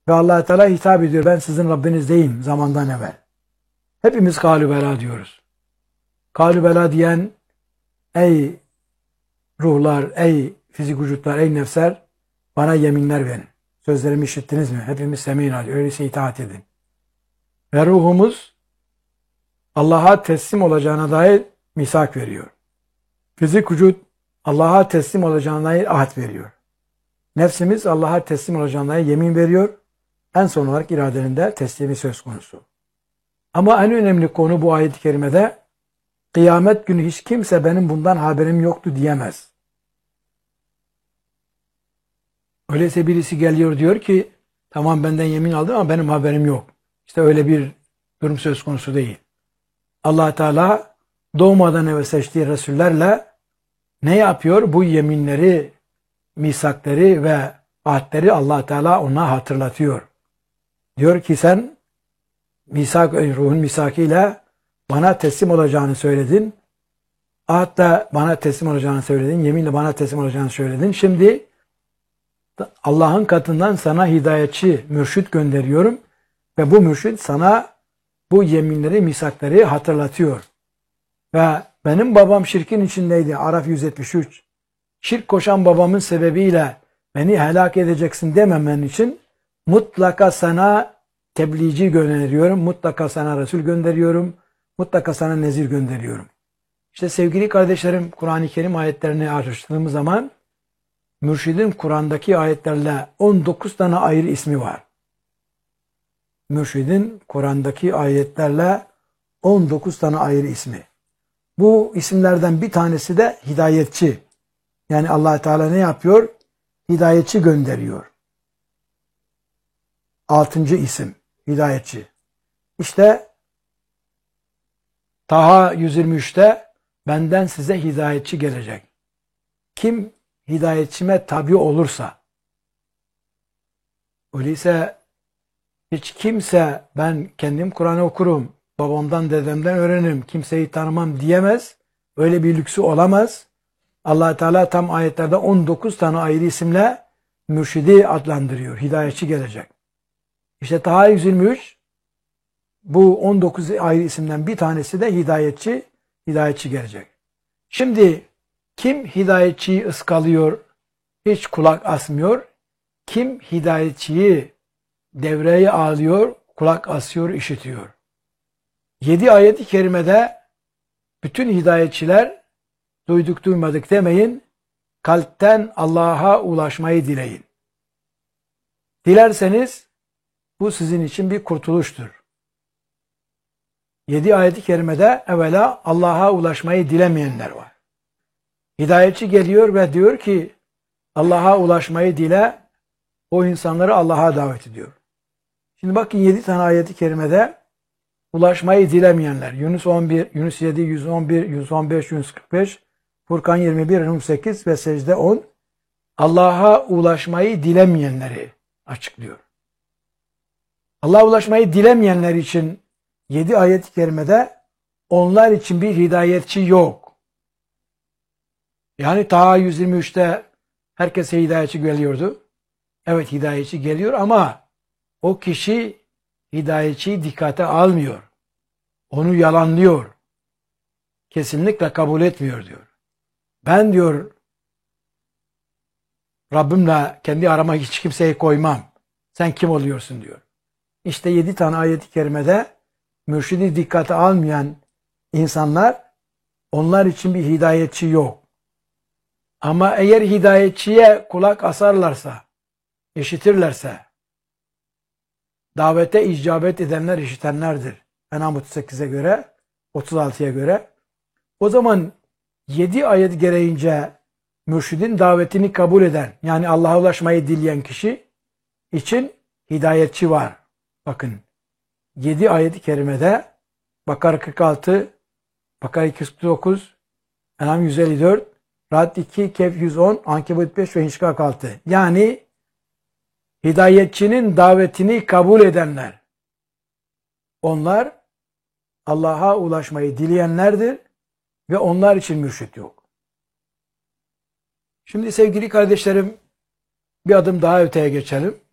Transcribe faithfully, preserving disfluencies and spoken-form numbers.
Ve Allah Teala hitap ediyor. Ben sizin Rabbiniz değilim zamandan evvel. Hepimiz kalü bela diyoruz. Kalü bela diyen ey ruhlar, ey fizik vücutlar, ey nefsler bana yeminler verin. Sözlerimi işittiniz mi? Hepimiz semin alıyor. Öyleyse itaat edin. Ve ruhumuz Allah'a teslim olacağına dair misak veriyor. Fizik vücut Allah'a teslim olacağına dair ahd veriyor. Nefsimiz Allah'a teslim olacağına dair yemin veriyor. En son olarak iradenin de teslimi söz konusu. Ama en önemli konu bu ayet-i kerimede kıyamet günü hiç kimse benim bundan haberim yoktu diyemez. Öyleyse birisi geliyor diyor ki tamam benden yemin aldım ama benim haberim yok. İşte öyle bir durum söz konusu değil. Allah Teala doğmadan evvel seçtiği Resullerle ne yapıyor? Bu yeminleri, misakları ve ahdleri Allah Teala ona hatırlatıyor. Diyor ki sen misak, ruhun misakıyla bana teslim olacağını söyledin. Ahd bana teslim olacağını söyledin. Yeminle bana teslim olacağını söyledin. Şimdi Allah'ın katından sana hidayetçi, mürşit gönderiyorum. Ve bu mürşit sana bu yeminleri, misakları hatırlatıyor. Ve benim babam şirkin içindeydi. Araf yüz yetmiş üç. Şirk koşan babamın sebebiyle beni helak edeceksin dememen için mutlaka sana tebliğci gönderiyorum. Mutlaka sana Resul gönderiyorum. Mutlaka sana nezir gönderiyorum. İşte sevgili kardeşlerim, Kur'an-ı Kerim ayetlerini araştırdığımız zaman mürşidin Kur'an'daki ayetlerle on dokuz tane ayrı ismi var. Mürşidin Kur'an'daki ayetlerle on dokuz tane ayrı ismi. Bu isimlerden bir tanesi de hidayetçi. Yani Allah Teala ne yapıyor? Hidayetçi gönderiyor. Altıncı isim hidayetçi. İşte Taha yüz yirmi üçte benden size hidayetçi gelecek. Kim hidayetçime tabi olursa, öyleyse hiç kimse ben kendim Kur'an'ı okurum, babamdan dedemden öğrenirim, kimseyi tanımam diyemez. Öyle bir lüksü olamaz. Allah Teala tam ayetlerde on dokuz tane ayrı isimle mürşidi adlandırıyor. Hidayetçi gelecek. İşte Taha yüz yirmi üç bu on dokuz ayrı isimden bir tanesi de hidayetçi, hidayetçi gelecek. Şimdi kim hidayetçiyi ıskalıyor, hiç kulak asmıyor? Kim hidayetçiyi devreye alıyor, kulak asıyor, işitiyor? Yedi ayet-i kerimede bütün hidayetçiler duyduk duymadık demeyin, kalpten Allah'a ulaşmayı dileyin. Dilerseniz bu sizin için bir kurtuluştur. Yedi ayet-i kerimede evvela Allah'a ulaşmayı dilemeyenler var. Hidayetçi geliyor ve diyor ki Allah'a ulaşmayı dile, o insanları Allah'a davet ediyor. Şimdi bakın yedi tane ayet-i kerimede ulaşmayı dilemeyenler. Yunus on bir, Yunus yedi, yüz on bir, yüz on beş, yüz kırk beş, Furkan yirmi bir, Rum sekiz ve Secde on. Allah'a ulaşmayı dilemeyenleri açıklıyor. Allah'a ulaşmayı dilemeyenler için yedi ayet-i kerimede onlar için bir hidayetçi yok. Yani Taha yüz yirmi üçte herkese hidayetçi geliyordu. Evet hidayetçi geliyor ama o kişi hidayetçiyi dikkate almıyor. Onu yalanlıyor. Kesinlikle kabul etmiyor diyor. Ben diyor Rabbimle kendi arama hiç kimseyi koymam. Sen kim oluyorsun diyor. İşte yedi tane ayet-i kerimede mürşidi dikkate almayan insanlar, onlar için bir hidayetçi yok. Ama eğer hidayetçiye kulak asarlarsa, işitirlerse, davete icabet edenler işitenlerdir. En'am otuz sekize göre, otuz altıya göre. O zaman yedi ayet gereğince mürşidin davetini kabul eden, yani Allah'a ulaşmayı dileyen kişi için hidayetçi var. Bakın, yedi ayet-i kerimede Bakara kırk altı, Bakara iki yüz kırk dokuz, En'am yüz elli dört, Ra'd iki, Kehf yüz on, Ankebut beş ve Hinç kırk altı. Yani hidayetçinin davetini kabul edenler, onlar Allah'a ulaşmayı dileyenlerdir ve onlar için mürşit yok. Şimdi sevgili kardeşlerim, bir adım daha öteye geçelim.